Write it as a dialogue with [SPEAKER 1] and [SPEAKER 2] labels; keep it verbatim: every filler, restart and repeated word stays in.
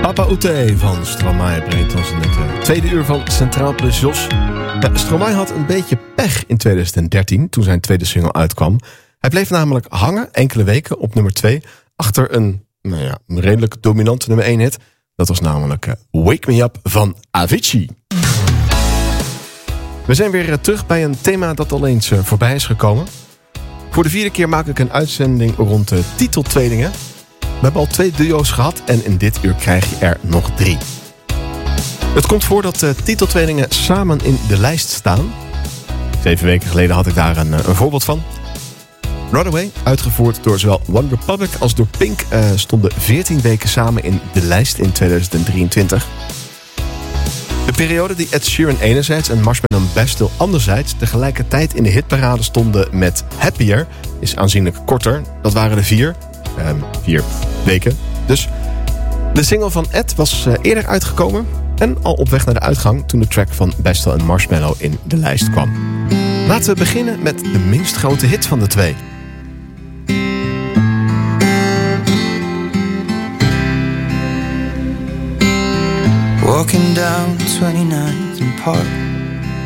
[SPEAKER 1] Papa Oute van Stromae brengt ons in het uh, tweede uur van Centraal Plus Jos. Ja, Stromae had een beetje pech in twintig dertien toen zijn tweede single uitkwam. Hij bleef namelijk hangen enkele weken op nummer twee achter een, nou ja, een redelijk dominante nummer één hit. Dat was namelijk uh, Wake Me Up van Avicii. We zijn weer uh, terug bij een thema dat al eens uh, voorbij is gekomen. Voor de vierde keer maak ik een uitzending rond de titeltweelingen. We hebben al twee duo's gehad en in dit uur krijg je er nog drie. Het komt voor dat de titeltweelingen samen in de lijst staan. Zeven weken geleden had ik daar een, een voorbeeld van. Runaway, uitgevoerd door zowel One Republic als door Pink, uh, stonden veertien weken samen in de lijst in tweeduizend drieëntwintig. De periode die Ed Sheeran enerzijds en Marshmello Bastille anderzijds tegelijkertijd in de hitparade stonden met Happier is aanzienlijk korter. Dat waren er vier. Um, vier weken. Dus de single van Ed was uh, eerder uitgekomen en al op weg naar de uitgang toen de track van Bastille en Marshmello in de lijst kwam. Laten we beginnen met de minst grote hit van de twee.
[SPEAKER 2] Walking down twenty-ninth and Park,